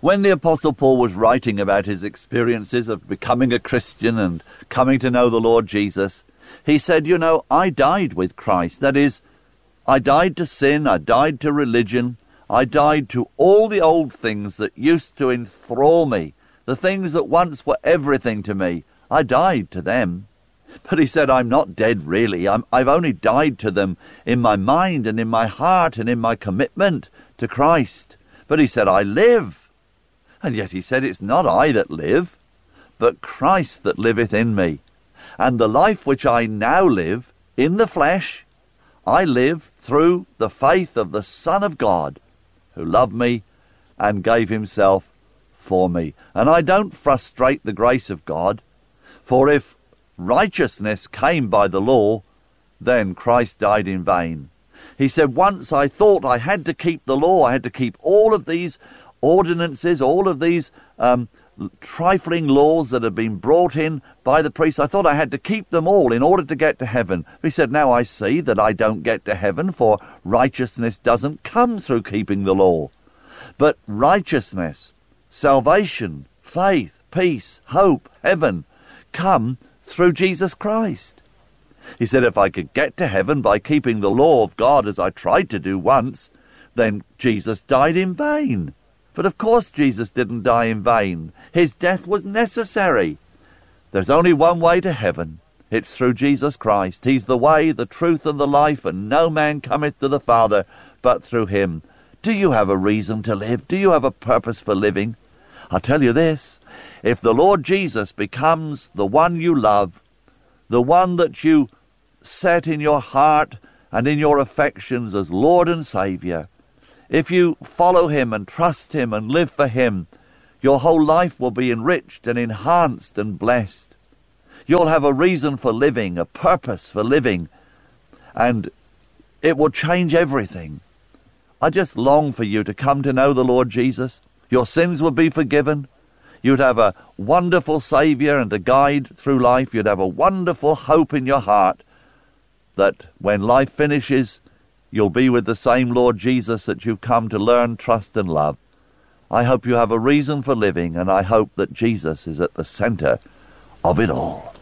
When the Apostle Paul was writing about his experiences of becoming a Christian and coming to know the Lord Jesus, he said, you know, I died with Christ. That is, I died to sin, I died to religion, I died to all the old things that used to enthrall me, the things that once were everything to me. I died to them. But he said, I'm not dead really. I've only died to them in my mind and in my heart and in my commitment to Christ. But he said, I live. And yet he said, it's not I that live, but Christ that liveth in me. And the life which I now live in the flesh, I live through the faith of the Son of God, who loved me and gave himself for me. And I don't frustrate the grace of God, for if righteousness came by the law, then Christ died in vain. He said, once I thought I had to keep the law, I had to keep all of these ordinances, all of these trifling laws that had been brought in by the priests. I thought I had to keep them all in order to get to heaven. He said, now I see that I don't get to heaven, for righteousness doesn't come through keeping the law. But righteousness, salvation, faith, peace, hope, heaven, come through Jesus Christ. He said, if I could get to heaven by keeping the law of God as I tried to do once, then Jesus died in vain. But of course Jesus didn't die in vain. His death was necessary. There's only one way to heaven. It's through Jesus Christ. He's the way, the truth, and the life, and no man cometh to the Father but through him. Do you have a reason to live? Do you have a purpose for living? I'll tell you this. If the Lord Jesus becomes the one you love, the one that you set in your heart and in your affections as Lord and Saviour, if you follow him and trust him and live for him, your whole life will be enriched and enhanced and blessed. You'll have a reason for living, a purpose for living, and it will change everything. I just long for you to come to know the Lord Jesus. Your sins will be forgiven. You'd have a wonderful Saviour and a guide through life. You'd have a wonderful hope in your heart that when life finishes, you'll be with the same Lord Jesus that you've come to learn, trust, and love. I hope you have a reason for living, and I hope that Jesus is at the center of it all.